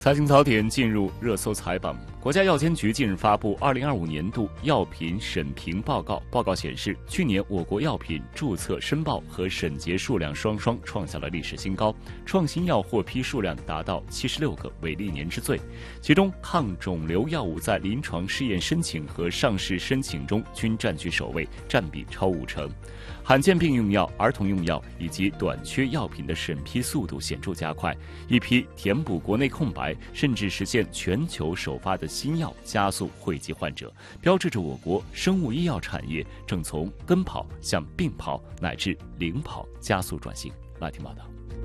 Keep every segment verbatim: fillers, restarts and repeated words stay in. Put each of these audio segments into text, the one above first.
财经早点进入热搜财榜。国家药监局近日发布二零二五年度药品审评报告，报告显示，去年我国药品注册申报和审结数量双双创下了历史新高，创新药获批数量达到七十六个，为历年之最。其中，抗肿瘤药物在临床试验申请和上市申请中均占据首位，占比超五成。罕见病用药、儿童用药以及短缺药品的审批速度显著加快，一批填补国内空白，甚至实现全球首发的新药加速惠及患者，标志着我国生物医药产业正从跟跑向并跑乃至领跑加速转型。来听报道。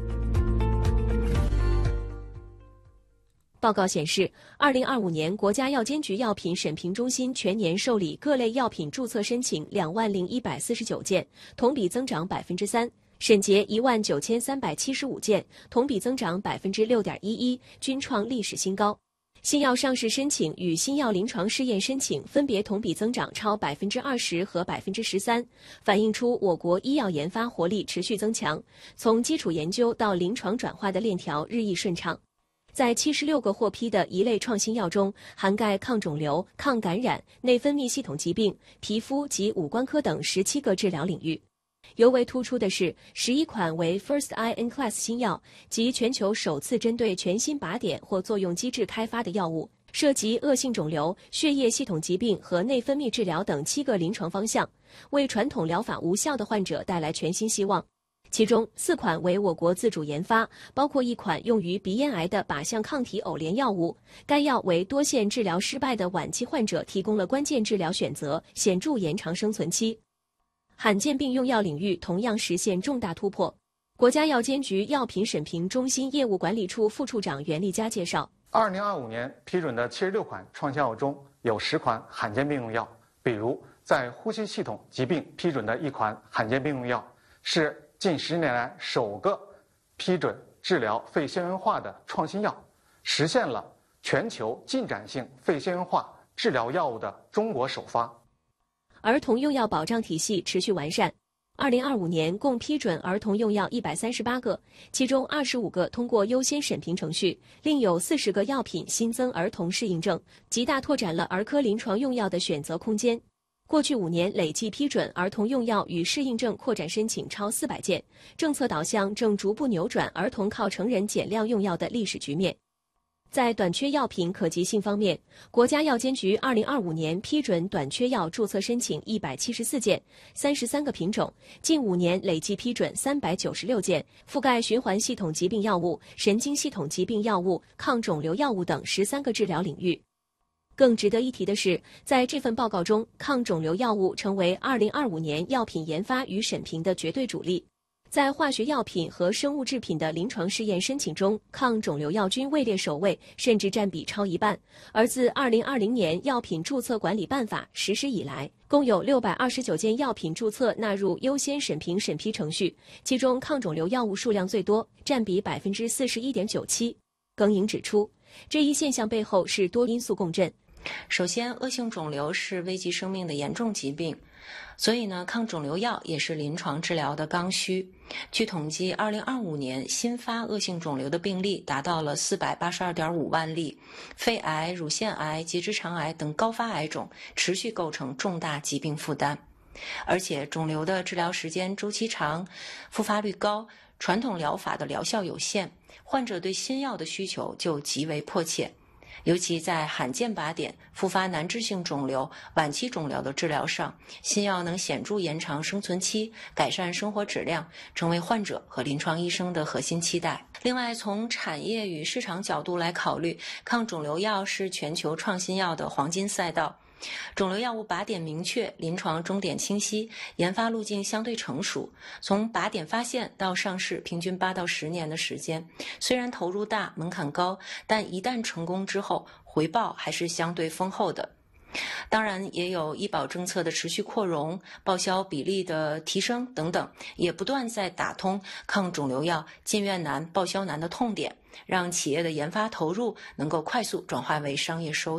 报告显示，二零二五年国家药监局药品审评中心全年受理各类药品注册申请两万零一百四十九件，同比增长百分之三；审结一万九千三百七十五件，同比增长百分之六点一一，均创历史新高。新药上市申请与新药临床试验申请分别同比增长超百分之二十和百分之十三，反映出我国医药研发活力持续增强，从基础研究到临床转化的链条日益顺畅。在七十六个获批的一类创新药中，涵盖抗肿瘤、抗感染、内分泌系统疾病、皮肤及五官科等十七个治疗领域。尤为突出的是，十一款为 First in Class 新药，即全球首次针对全新靶点或作用机制开发的药物，涉及恶性肿瘤、血液系统疾病和内分泌治疗等七个临床方向，为传统疗法无效的患者带来全新希望。其中四款为我国自主研发，包括一款用于鼻咽癌的靶向抗体偶联药物，该药为多线治疗失败的晚期患者提供了关键治疗选择，显著延长生存期。罕见病用药领域同样实现重大突破。国家药监局药品审评中心业务管理处副处长袁立佳介绍， 二零二五年批准的七十六款创新药中，有十款罕见病用药，比如在呼吸系统疾病批准的一款罕见病用药，是近十年来首个批准治疗肺纤维化的创新药，实现了全球进展性肺纤维化治疗药物的中国首发。 儿童用药保障体系持续完善。二零二五年共批准儿童用药一百三十八个，其中二十五个通过优先审评程序，另有四十个药品新增儿童适应症，极大拓展了儿科临床用药的选择空间。过去五年累计批准儿童用药与适应症扩展申请超四百件，政策导向正逐步扭转儿童靠成人减量用药的历史局面。在短缺药品可及性方面，国家药监局二零二五年批准短缺药注册申请一百七十四件，三十三个品种，近五年累计批准三百九十六件，覆盖循环系统疾病药物、神经系统疾病药物、抗肿瘤药物等十三个治疗领域。更值得一提的是，在这份报告中，抗肿瘤药物成为二零二五年药品研发与审评的绝对主力。在化学药品和生物制品的临床试验申请中，抗肿瘤药均位列首位，甚至占比超一半。而自二零二零年药品注册管理办法实施以来，共有六百二十九件药品注册纳入优先审评审批程序，其中抗肿瘤药物数量最多，占比百分之四十一点九七。耿颖指出，这一现象背后是多因素共振。 首先，恶性肿瘤是危及生命的严重疾病，所以呢，抗肿瘤药也是临床治疗的刚需。据统计，二零二五年新发恶性肿瘤的病例达到了四百八十二点五万例，肺癌、乳腺癌、结直肠癌等高发癌种持续构成重大疾病负担。而且，肿瘤的治疗时间周期长，复发率高，传统疗法的疗效有限，患者对新药的需求就极为迫切。尤其在罕见靶点、复发难治性肿瘤、晚期肿瘤的治疗上，新药能显著延长生存期，改善生活质量，成为患者和临床医生的核心期待。另外，从产业与市场角度来考虑，抗肿瘤药是全球创新药的黄金赛道。肿瘤药物靶点明确，临床终点清晰，研发路径相对成熟。从靶点发现到上市，平均八到十年的时间。虽然投入大、门槛高，但一旦成功之后，回报还是相对丰厚的。当然，也有医保政策的持续扩容、报销比例的提升等等，也不断在打通抗肿瘤药进院难、报销难的痛点，让企业的研发投入能够快速转化为商业收益。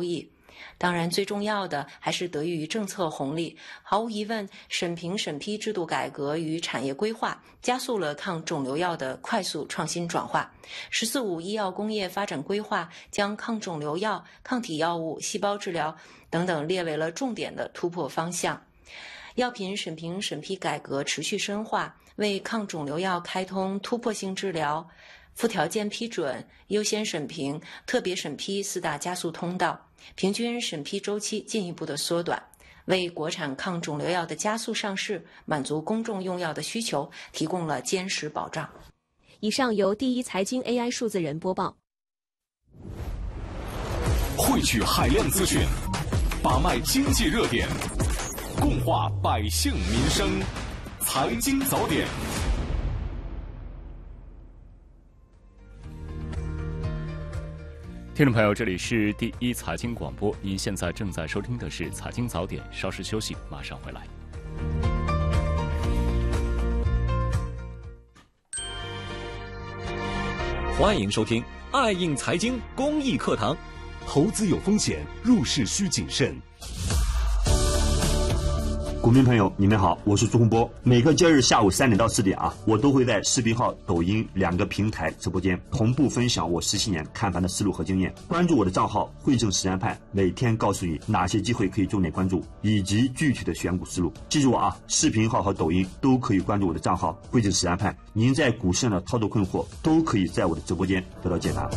当然，最重要的还是得益于政策红利。毫无疑问，审评审批制度改革与产业规划加速了抗肿瘤药的快速创新转化。十四五医药工业发展规划将抗肿瘤药、抗体药物、细胞治疗等等列为了重点的突破方向。药品审评审批改革持续深化，为抗肿瘤药开通突破性治疗、附条件批准、优先审评、特别审批四大加速通道，平均审批周期进一步的缩短，为国产抗肿瘤药的加速上市、满足公众用药的需求提供了坚实保障。 以上由第一财经 A I 数字人播报。 汇聚海量资讯，把脉经济热点，共话百姓民生，财经早点。 听众朋友，这里是第一财经广播，您现在正在收听的是财经早点，稍事休息，马上回来。 欢迎收听爱应财经公益课堂。 投资有风险，入市需谨慎。股民朋友，你们好，我是朱洪波。每个交易日下午三点到四点啊，我都会在视频号、抖音两个平台直播间同步分享我十七年看盘的思路和经验。关注我的账号汇正实战派，每天告诉你哪些机会可以重点关注，以及具体的选股思路。记住啊，视频号和抖音都可以关注我的账号汇正实战派。您在股市上的操作困惑，都可以在我的直播间得到解答。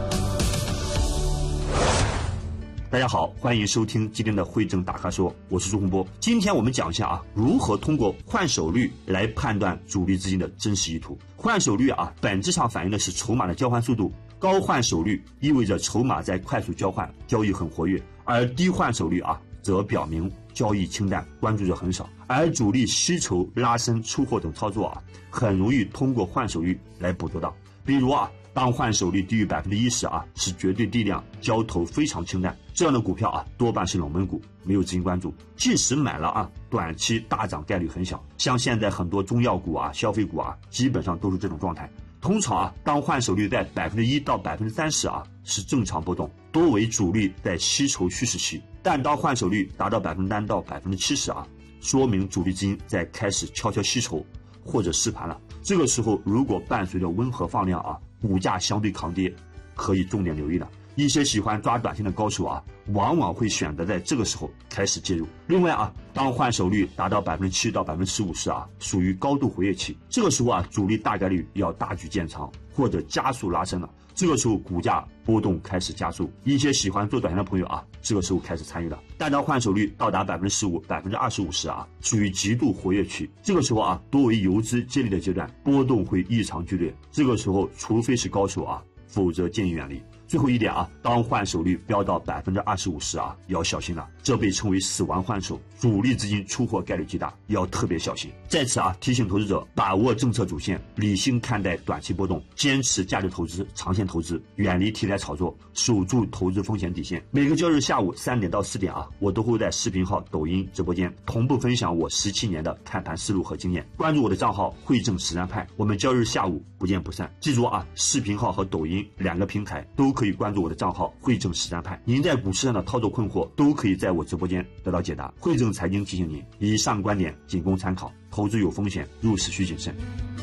大家好，欢迎收听今天的汇正大咖说，我是朱洪波。今天我们讲一下啊，如何通过换手率来判断主力资金的真实意图。换手率啊，本质上反映的是筹码的交换速度。高换手率意味着筹码在快速交换，交易很活跃；而低换手率啊，则表明交易清淡，关注者很少。而主力吸筹、拉升、出货等操作啊，很容易通过换手率来捕捉到。比如啊，当换手率低于百分之一十啊，是绝对低量，交投非常清淡，这样的股票啊，多半是冷门股，没有资金关注。即使买了啊，短期大涨概率很小。像现在很多中药股啊、消费股啊，基本上都是这种状态。通常啊，当换手率在百分之一到百分之三十啊，是正常波动，多为主力在吸筹蓄势期。但当换手率达到百分之三到百分之七十啊，说明主力资金在开始悄悄吸筹或者试盘了。这个时候，如果伴随着温和放量啊，股价相对抗跌，可以重点留意了。一些喜欢抓短线的高手啊，往往会选择在这个时候开始介入。另外啊，当换手率达到百分之七到百分之十五时啊，属于高度活跃期。这个时候啊，主力大概率要大举建仓或者加速拉升了。这个时候股价波动开始加速，一些喜欢做短线的朋友啊，这个时候开始参与了。但当换手率到达百分之十五、百分之二十五时啊，属于极度活跃期。这个时候啊，多为游资接力的阶段，波动会异常剧烈。这个时候，除非是高手啊，否则建议远离。最后一点啊，当换手率飙到百分之二十五时啊，要小心了，这被称为死亡换手，主力资金出货概率极大，要特别小心。在此啊，提醒投资者把握政策主线，理性看待短期波动，坚持价值投资、长线投资，远离题材炒作，守住投资风险底线。每个交易日下午三点到四点啊，我都会在视频号、抖音直播间同步分享我十七年的看盘思路和经验。关注我的账号汇正实战派，我们交易日下午不见不散。记住啊，视频号和抖音两个平台都可以关注我的账号汇正实战派。您在股市上的操作困惑，都可以在我直播间得到解答。汇正财经提醒您，以上观点仅供参考，投资有风险，入市需谨慎。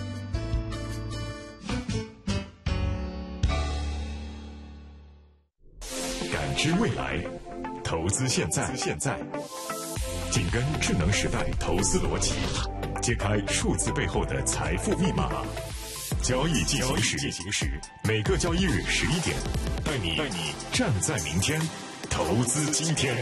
感知未来，投资现在，现在紧跟智能时代投资逻辑，揭开数字背后的财富密码。交易进行时，进行时，每个交易日十一点，带你带你站在明天，投资今天。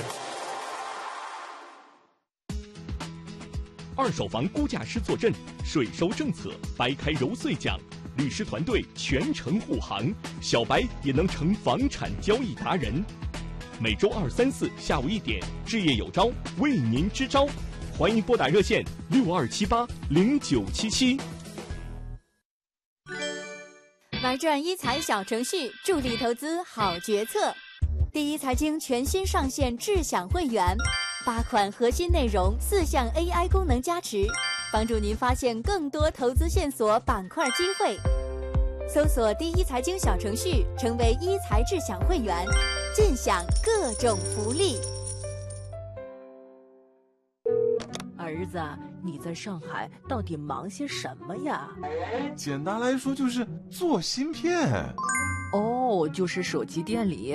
二手房估价师坐镇，税收政策掰开揉碎讲，律师团队全程护航，小白也能成房产交易达人。每周二、三、四下午一点，置业有招为您支招，欢迎拨打热线六二七八零九七七。 玩转一财小程序，助力投资好决策。第一财经全新上线智享会员，八款核心内容，四项 A I 功能加持，帮助您发现更多投资线索、板块机会。 搜索第一财经小程序，成为一财智享会员，尽享各种福利。 儿子，你在上海到底忙些什么呀？ 简单来说就是做芯片。 哦，就是手机店里